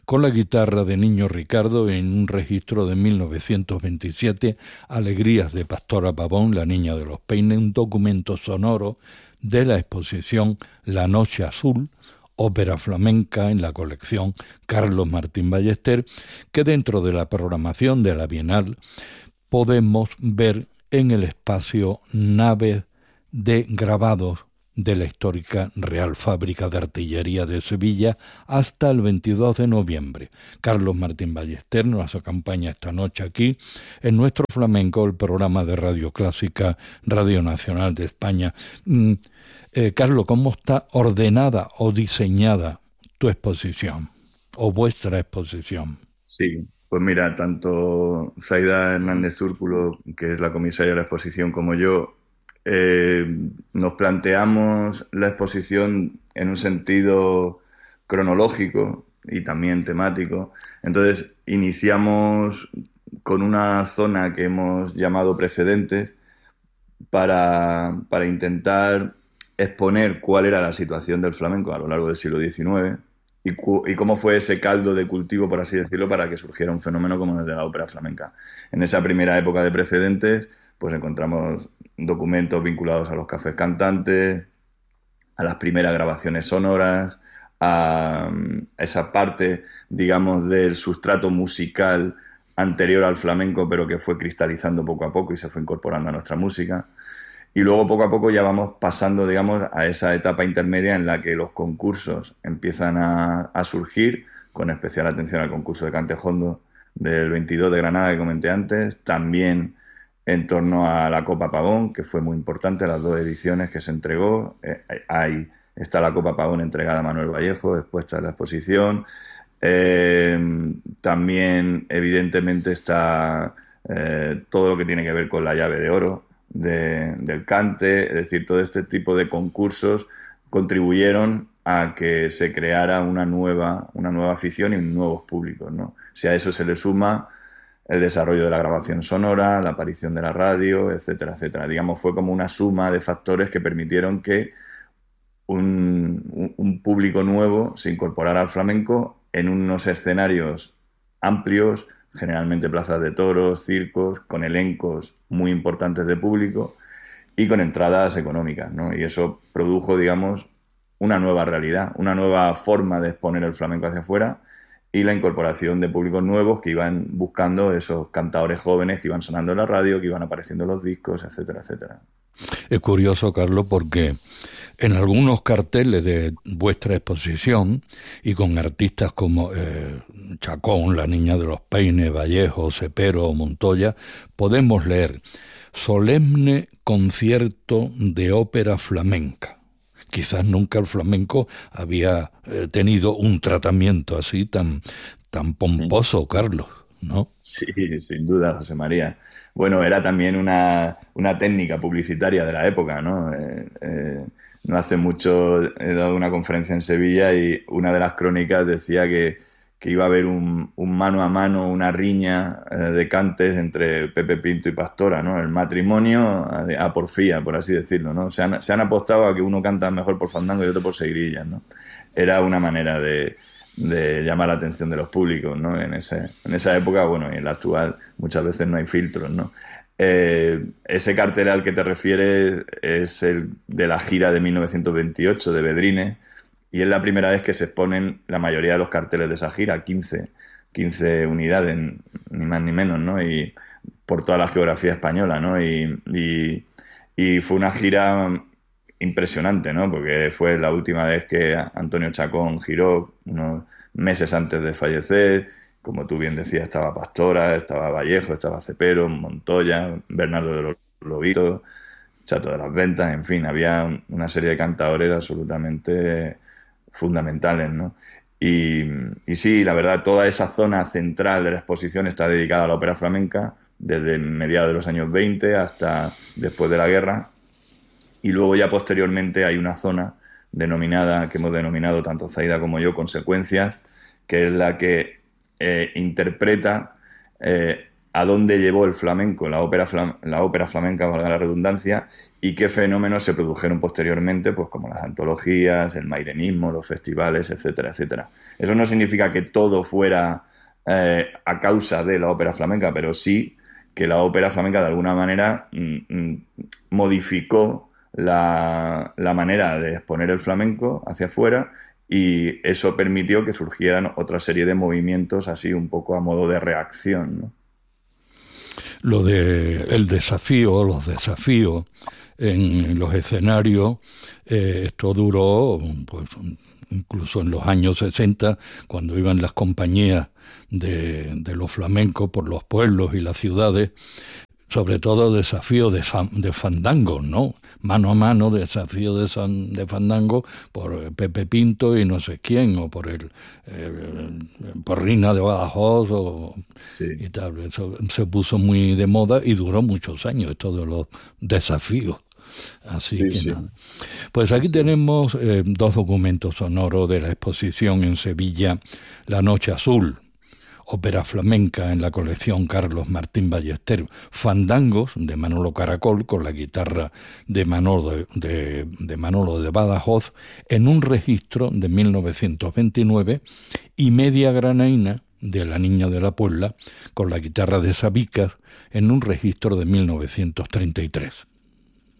con la guitarra de Niño Ricardo en un registro de 1927, Alegrías de Pastora Pavón, la niña de los peines, un documento sonoro de la exposición La Noche Azul, ópera flamenca en la colección Carlos Martín Ballester, que dentro de la programación de la Bienal podemos ver en el espacio Naves de Grabados de la histórica Real Fábrica de Artillería de Sevilla hasta el 22 de noviembre. Carlos Martín Ballester nos acompaña esta noche aquí en Nuestro Flamenco, el programa de Radio Clásica, Radio Nacional de España. Carlos, ¿cómo está ordenada o diseñada tu exposición o vuestra exposición? Sí, pues mira, tanto Zaida Hernández Zúrculo, que es la comisaria de la exposición, como yo, nos planteamos la exposición en un sentido cronológico y también temático. Entonces, iniciamos con una zona que hemos llamado precedentes para intentar exponer cuál era la situación del flamenco a lo largo del siglo XIX y cómo fue ese caldo de cultivo, por así decirlo, para que surgiera un fenómeno como el de la ópera flamenca. En esa primera época de precedentes, pues encontramos documentos vinculados a los cafés cantantes, a las primeras grabaciones sonoras, a esa parte, digamos, del sustrato musical anterior al flamenco, pero que fue cristalizando poco a poco y se fue incorporando a nuestra música. Y luego, poco a poco, ya vamos pasando, digamos, a esa etapa intermedia en la que los concursos empiezan a surgir, con especial atención al concurso de Cantejondo del 22 de Granada, que comenté antes, también en torno a la Copa Pavón, que fue muy importante, las 2 ediciones que se entregó. Ahí está la Copa Pavón entregada a Manuel Vallejo, expuesta en la exposición. También, evidentemente, está todo lo que tiene que ver con la llave de oro del cante, es decir, todo este tipo de concursos contribuyeron a que se creara una nueva afición y nuevos públicos, ¿no? Si a eso se le suma el desarrollo de la grabación sonora, la aparición de la radio, etcétera, etcétera. Digamos, fue como una suma de factores que permitieron que un público nuevo se incorporara al flamenco en unos escenarios amplios, generalmente plazas de toros, circos, con elencos muy importantes de público y con entradas económicas, ¿no? Y eso produjo, digamos, una nueva realidad, una nueva forma de exponer el flamenco hacia afuera y la incorporación de públicos nuevos que iban buscando esos cantadores jóvenes que iban sonando en la radio, que iban apareciendo en los discos, etcétera, etcétera. Es curioso, Carlos, porque en algunos carteles de vuestra exposición y con artistas como Chacón, la niña de los peines, Vallejo, Cepero o Montoya, podemos leer solemne concierto de ópera flamenca. Quizás nunca el flamenco había tenido un tratamiento así tan pomposo, Carlos, ¿no? Sí, sin duda, José María. Bueno, era también una técnica publicitaria de la época, ¿no? No hace mucho he dado una conferencia en Sevilla y una de las crónicas decía que iba a haber un mano a mano, una riña de cantes entre Pepe Pinto y Pastora, ¿no? El matrimonio a porfía, por así decirlo, ¿no? Se han apostado a que uno canta mejor por fandango y otro por seguirillas, ¿no? Era una manera de llamar la atención de los públicos, ¿no? En esa época, bueno, y en la actual muchas veces no hay filtros, ¿no? Ese cartel al que te refieres es el de la gira de 1928 de Bedrines y es la primera vez que se exponen la mayoría de los carteles de esa gira, 15 unidades, ni más ni menos, ¿no? Y por toda la geografía española, ¿no? Y fue una gira impresionante, ¿no? Porque fue la última vez que Antonio Chacón giró, unos meses antes de fallecer. Como tú bien decías, estaba Pastora, estaba Vallejo, estaba Cepero, Montoya, Bernardo de los Lobitos, Chato de las Ventas, en fin, había una serie de cantadores absolutamente fundamentales, ¿no? Y sí, la verdad, toda esa zona central de la exposición está dedicada a la ópera flamenca desde mediados de los años 20 hasta después de la guerra. Y luego ya posteriormente hay una zona denominada, que hemos denominado tanto Zaida como yo, Consecuencias, que es la que interpreta a dónde llevó el flamenco, la ópera flamenca, valga la redundancia, y qué fenómenos se produjeron posteriormente, pues como las antologías, el mairenismo, los festivales, etcétera, etcétera. Eso no significa que todo fuera a causa de la ópera flamenca, pero sí que la ópera flamenca de alguna manera modificó la manera de exponer el flamenco hacia afuera, y eso permitió que surgieran otra serie de movimientos así un poco a modo de reacción, ¿no? Lo de el desafío, los desafíos en los escenarios, esto duró pues incluso en los años 60, cuando iban las compañías de los flamencos por los pueblos y las ciudades, sobre todo desafío de fandango, ¿no? Mano a mano, desafío de fandango por Pepe Pinto y no sé quién, o por por Rina de Badajoz, sí. Y tal. Eso se puso muy de moda y duró muchos años, esto de los desafíos. Así Sí, que sí. nada. Pues aquí tenemos 2 documentos sonoros de la exposición en Sevilla, La Noche Azul, ópera flamenca en la colección Carlos Martín Ballester, Fandangos de Manolo Caracol con la guitarra de Manolo de Badajoz, en un registro de 1929, y Media Granaína de La Niña de la Puebla con la guitarra de Sabicas en un registro de 1933.